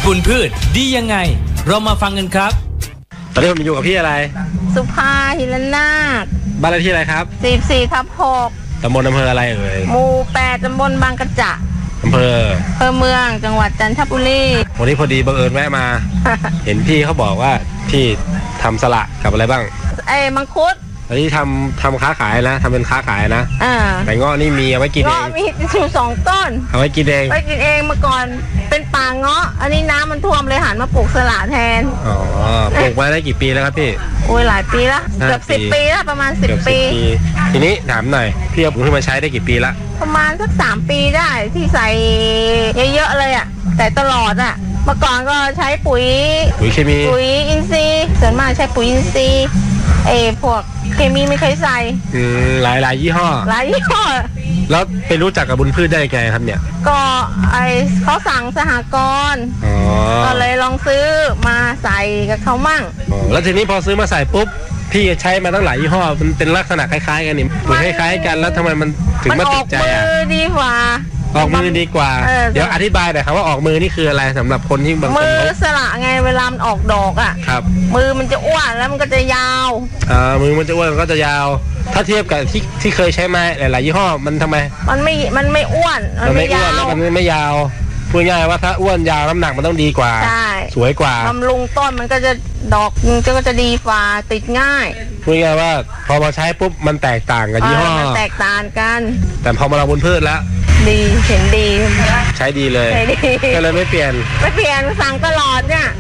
บุญพืชดียังไงเรามาฟังกันครับตอนนี้ผมอยู่กับพี่อะไรสุภาหิรนาคบ้านเลขที่อะไรครับ 44/6 ตำบลอำเภออะไรเอ่ยหมู่ 8ตำบลบางกระจะอำเภอเมืองจังหวัดจันทบุรีวันนี้พอดีบังเอิญแวะมา เห็นพี่เขาบอกว่าพี่ทำสละกับอะไรบ้างมังคุดตอนนี้ทำค้าขายนะทำเป็นค้าขายนะแต่เงาะนี่มีเอาไว้กินเองมีอยู่2 ต้นเอาไว้กินเองเมื่อก่อนเป็นป่าเงาะอันนี้น้ำมันท่วมเลยหันมาปลูกสละแทนปลูกมาได้กี่ปีแล้วครับพี่โอ้ยหลายปีละเกือบ10 ปีแล้วประมาณ10 ปีทีนี้ถามหน่อยพี่เอาปุ๋ยขึ้นมาใช้ได้กี่ปีละประมาณสัก3 ปีได้ที่ใส่เยอะๆเลยอ่ะแต่ตลอดอ่ะเมื่อก่อนก็ใช้ปุ๋ยเคมีปุ๋ยอินทรีย์ส่วนมากใช้ปุ๋ยอินทรีย์พวกเคมีไม่เคยใส่หลายยี่ห้อแล้วไปรู้จักกับบุญพืชได้ไงครับเนี่ยก็เขาสั่งสหกรณ์ก็เลยลองซื้อมาใส่กับเขามั่งแล้วทีนี้พอซื้อมาใส่ปุ๊บพี่ใช้มาตั้งหลายยี่ห้อมันเป็นลักษณะคล้ายๆกันนี่ปุ๋ยคล้ายๆกันแล้วทำไมมันถึงมาติดใจอ่ะออกมือดีกว่าเดี๋ยวอธิบายหน่อยครับว่าออกมือนี่คืออะไรสำหรับคนที่บางคนมือสละไงเวลามันออกดอกอ่ะครับมือมันจะอ้วนแล้วมันก็จะยาวมือมันจะอ้วนก็จะยาวถ้าเทียบกับที่เคยใช้มาหลายๆยี่ห้อมันทำไมมันไม่อ้วนมันไม่อ้วนแล้วมันไม่ยาวพูดง่ายว่าถ้าอ้วนยาวน้ำหนักมันต้องดีกว่าสวยกว่าบำรุงต้นมันก็จะดอกก็จะดีฟ้าติดง่ายพูดง่ายว่าพอมาใช้ปุ๊บมันแตกต่างกับยี่ห้อมันแตกต่างกันแต่พอมาลงบนพืชแล้วดีเห็นดีใช้ดีเลยก็เลยไม่เปลี่ยนสั่งตลอดเนี่ย